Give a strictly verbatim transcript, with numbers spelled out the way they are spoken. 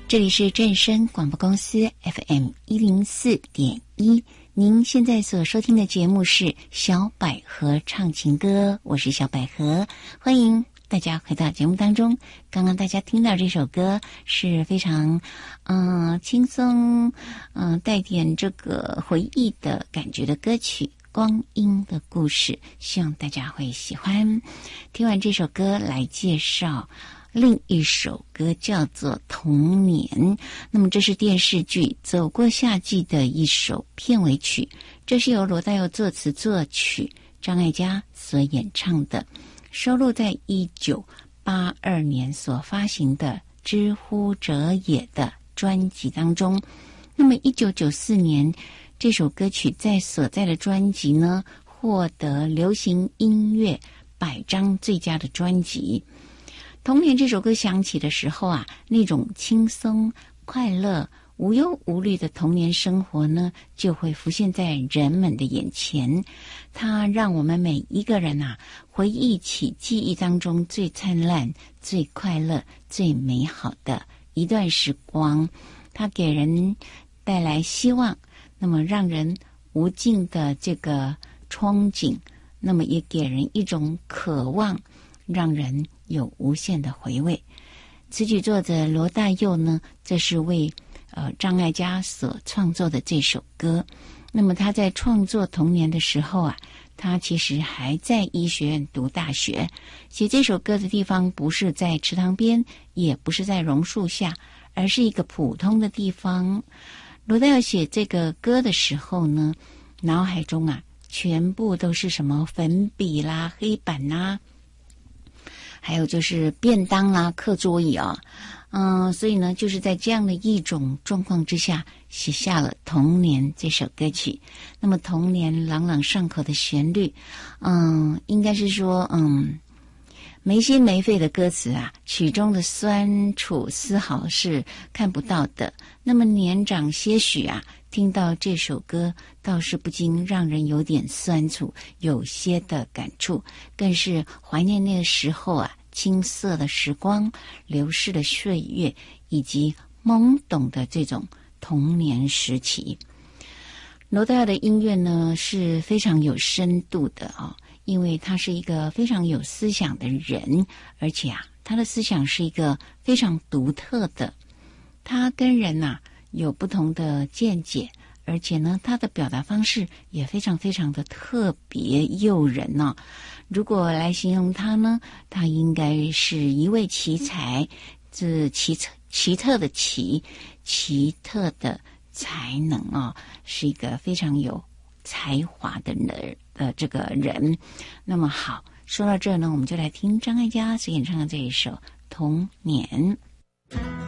这里是正声广播公司 F M 一零四点一，您现在所收听的节目是小百合唱情歌，我是小百合，欢迎大家回到节目当中。刚刚大家听到这首歌是非常嗯、呃、轻松嗯、呃、带点这个回忆的感觉的歌曲，光阴的故事，希望大家会喜欢。听完这首歌来介绍另一首歌，叫做《童年》。那么这是电视剧《走过夏季》的一首片尾曲，这是由罗大佑作词作曲，张艾嘉所演唱的，收录在一九八二年所发行的《知乎者也》的专辑当中。那么一九九四年这首歌曲在所在的专辑呢，获得流行音乐百张最佳的专辑。童年这首歌响起的时候啊，那种轻松快乐无忧无虑的童年生活呢，就会浮现在人们的眼前。它让我们每一个人啊，回忆起记忆当中最灿烂、最快乐、最美好的一段时光。它给人带来希望，那么让人无尽的这个憧憬，那么也给人一种渴望，让人有无限的回味。词曲作者罗大佑呢，这是为呃张艾嘉所创作的这首歌。那么他在创作《童年》的时候啊，他其实还在医学院读大学。写这首歌的地方不是在池塘边，也不是在榕树下，而是一个普通的地方。罗大佑写这个歌的时候呢，脑海中啊全部都是什么粉笔啦、黑板啦，还有就是便当啦、课桌椅啊，嗯，所以呢，就是在这样的一种状况之下，写下了《童年》这首歌曲。那么，《童年》朗朗上口的旋律，嗯，应该是说，嗯，没心没肺的歌词啊，曲中的酸楚丝毫是看不到的。那么年长些许啊，听到这首歌，倒是不禁让人有点酸楚，有些的感触，更是怀念那个时候啊，青涩的时光、流逝的岁月，以及懵懂的这种童年时期。罗大佑的音乐呢是非常有深度的啊、哦，因为他是一个非常有思想的人，而且啊，他的思想是一个非常独特的，他跟人啊有不同的见解，而且呢，他的表达方式也非常非常的特别诱人呢、哦。如果来形容他呢，他应该是一位奇才，是奇特奇特的奇，奇特的才能啊、哦，是一个非常有才华的人呃这个人。那么好，说到这呢，我们就来听张艾嘉所演唱的这一首《童年》。